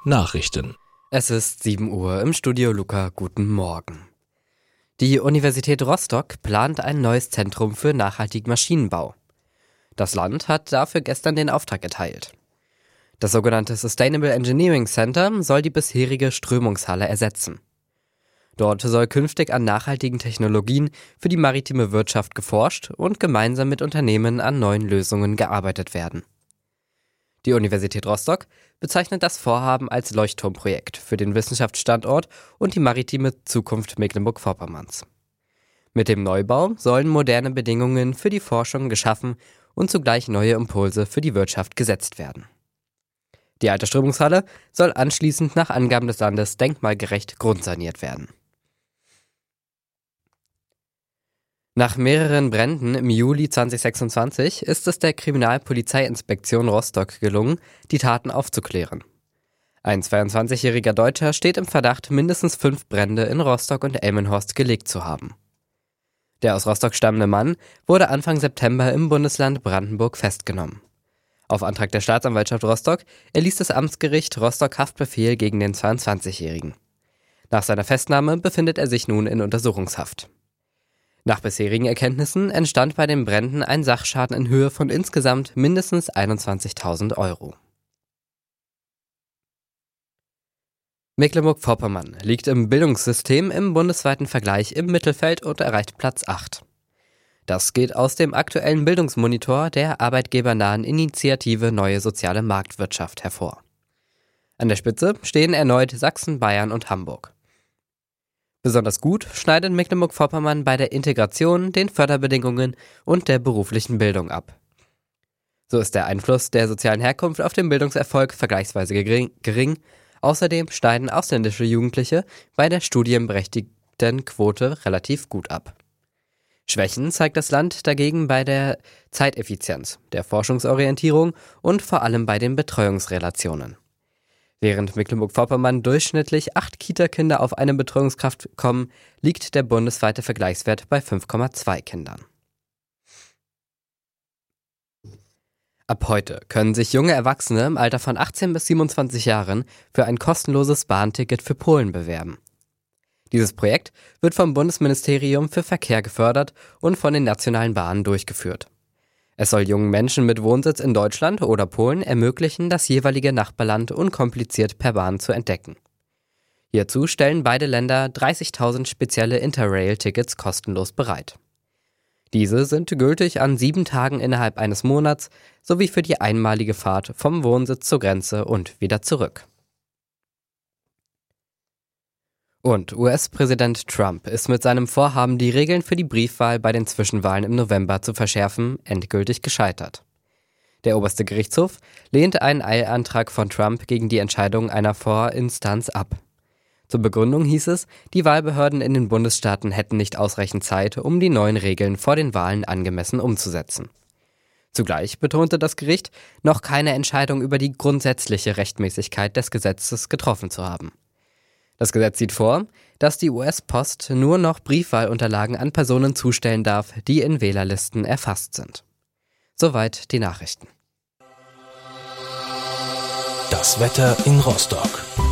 Nachrichten. Es ist 7 Uhr im Studio Luca. Guten Morgen. Die Universität Rostock plant ein neues Zentrum für nachhaltigen Maschinenbau. Das Land hat dafür gestern den Auftrag erteilt. Das sogenannte Sustainable Engineering Center soll die bisherige Strömungshalle ersetzen. Dort soll künftig an nachhaltigen Technologien für die maritime Wirtschaft geforscht und gemeinsam mit Unternehmen an neuen Lösungen gearbeitet werden. Die Universität Rostock bezeichnet das Vorhaben als Leuchtturmprojekt für den Wissenschaftsstandort und die maritime Zukunft Mecklenburg-Vorpommerns. Mit dem Neubau sollen moderne Bedingungen für die Forschung geschaffen und zugleich neue Impulse für die Wirtschaft gesetzt werden. Die alte Strömungshalle soll anschließend nach Angaben des Landes denkmalgerecht grundsaniert werden. Nach mehreren Bränden im Juli 2026 ist es der Kriminalpolizeiinspektion Rostock gelungen, die Taten aufzuklären. Ein 22-jähriger Deutscher steht im Verdacht, mindestens 5 Brände in Rostock und Elmenhorst gelegt zu haben. Der aus Rostock stammende Mann wurde Anfang September im Bundesland Brandenburg festgenommen. Auf Antrag der Staatsanwaltschaft Rostock erließ das Amtsgericht Rostock Haftbefehl gegen den 22-jährigen. Nach seiner Festnahme befindet er sich nun in Untersuchungshaft. Nach bisherigen Erkenntnissen entstand bei den Bränden ein Sachschaden in Höhe von insgesamt mindestens 21.000 Euro. Mecklenburg-Vorpommern liegt im Bildungssystem im bundesweiten Vergleich im Mittelfeld und erreicht Platz 8. Das geht aus dem aktuellen Bildungsmonitor der arbeitgebernahen Initiative Neue Soziale Marktwirtschaft hervor. An der Spitze stehen erneut Sachsen, Bayern und Hamburg. Besonders gut schneidet Mecklenburg-Vorpommern bei der Integration, den Förderbedingungen und der beruflichen Bildung ab. So ist der Einfluss der sozialen Herkunft auf den Bildungserfolg vergleichsweise gering. Außerdem schneiden ausländische Jugendliche bei der Studienberechtigtenquote relativ gut ab. Schwächen zeigt das Land dagegen bei der Zeiteffizienz, der Forschungsorientierung und vor allem bei den Betreuungsrelationen. Während Mecklenburg-Vorpommern durchschnittlich 8 Kita-Kinder auf eine Betreuungskraft kommen, liegt der bundesweite Vergleichswert bei 5,2 Kindern. Ab heute können sich junge Erwachsene im Alter von 18 bis 27 Jahren für ein kostenloses Bahnticket für Polen bewerben. Dieses Projekt wird vom Bundesministerium für Verkehr gefördert und von den nationalen Bahnen durchgeführt. Es soll jungen Menschen mit Wohnsitz in Deutschland oder Polen ermöglichen, das jeweilige Nachbarland unkompliziert per Bahn zu entdecken. Hierzu stellen beide Länder 30.000 spezielle Interrail-Tickets kostenlos bereit. Diese sind gültig an 7 Tagen innerhalb eines Monats sowie für die einmalige Fahrt vom Wohnsitz zur Grenze und wieder zurück. Und US-Präsident Trump ist mit seinem Vorhaben, die Regeln für die Briefwahl bei den Zwischenwahlen im November zu verschärfen, endgültig gescheitert. Der oberste Gerichtshof lehnt einen Eilantrag von Trump gegen die Entscheidung einer Vorinstanz ab. Zur Begründung hieß es, die Wahlbehörden in den Bundesstaaten hätten nicht ausreichend Zeit, um die neuen Regeln vor den Wahlen angemessen umzusetzen. Zugleich betonte das Gericht, noch keine Entscheidung über die grundsätzliche Rechtmäßigkeit des Gesetzes getroffen zu haben. Das Gesetz sieht vor, dass die US-Post nur noch Briefwahlunterlagen an Personen zustellen darf, die in Wählerlisten erfasst sind. Soweit die Nachrichten. Das Wetter in Rostock.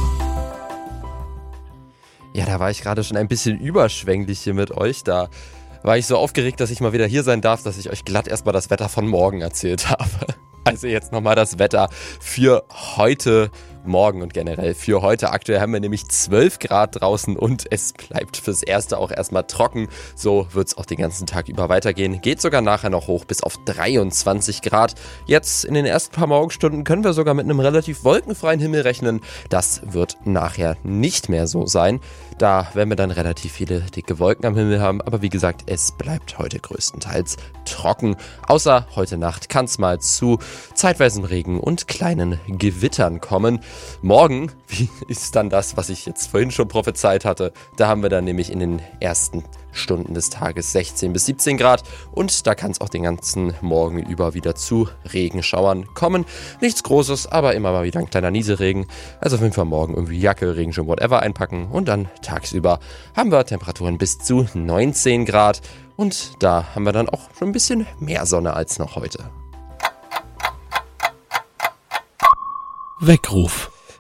Ja, da war ich gerade schon ein bisschen überschwänglich hier mit euch. Da war ich so aufgeregt, dass ich mal wieder hier sein darf, dass ich euch glatt erstmal das Wetter von morgen erzählt habe. Also jetzt nochmal das Wetter für heute Morgen und generell für heute. Aktuell haben wir nämlich 12 Grad draußen und es bleibt fürs Erste auch erstmal trocken. So wird es auch den ganzen Tag über weitergehen. Geht sogar nachher noch hoch bis auf 23 Grad. Jetzt in den ersten paar Morgenstunden können wir sogar mit einem relativ wolkenfreien Himmel rechnen. Das wird nachher nicht mehr so sein. Da werden wir dann relativ viele dicke Wolken am Himmel haben. Aber wie gesagt, es bleibt heute größtenteils trocken. Außer heute Nacht kann es mal zu zeitweisem Regen und kleinen Gewittern kommen. Morgen, wie ist dann das, was ich jetzt vorhin schon prophezeit hatte? Da haben wir dann nämlich in den ersten Stunden des Tages 16 bis 17 Grad und da kann es auch den ganzen Morgen über wieder zu Regenschauern kommen. Nichts Großes, aber immer mal wieder ein kleiner Nieselregen. Also auf jeden Fall morgen irgendwie Jacke, Regenschirm, whatever einpacken und dann tagsüber haben wir Temperaturen bis zu 19 Grad und da haben wir dann auch schon ein bisschen mehr Sonne als noch heute. Weckruf.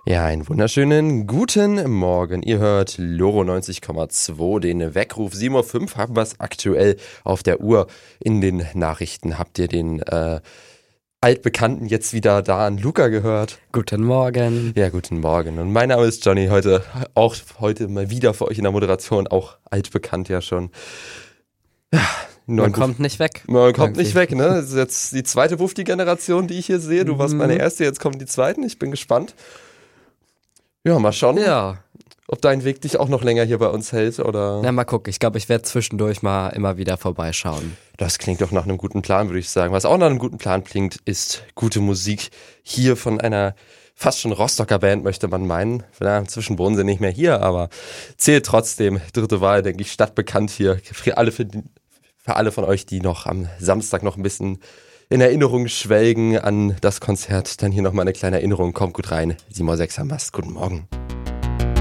Ja, einen wunderschönen guten Morgen. Ihr hört Loro 90,2, den Weckruf. 7:05 Uhr haben wir es aktuell auf der Uhr. In den Nachrichten habt ihr den Altbekannten jetzt wieder da an Luca gehört. Guten Morgen. Ja, guten Morgen. Und mein Name ist Johnny, heute mal wieder für euch in der Moderation, auch altbekannt ja schon. Ja, man kommt nicht weg. Man kommt nicht weg, ne? Das ist jetzt die zweite Wufti-Generation, die ich hier sehe. Du warst meine erste, jetzt kommen die zweiten. Ich bin gespannt. Ja, mal schauen, ob dein Weg dich auch noch länger hier bei uns hält, oder? Ja, mal gucken. Ich glaube, ich werde zwischendurch mal immer wieder vorbeischauen. Das klingt doch nach einem guten Plan, würde ich sagen. Was auch nach einem guten Plan klingt, ist gute Musik hier von einer fast schon Rostocker Band, möchte man meinen. Ja, inzwischen wohnen sie nicht mehr hier, aber zählt trotzdem. Dritte Wahl, denke ich, stadtbekannt hier. Für alle von euch, die noch am Samstag noch ein bisschen in Erinnerung schwelgen an das Konzert, dann hier nochmal eine kleine Erinnerung. Kommt gut rein. 7:06 Uhr haben wir's. Guten Morgen.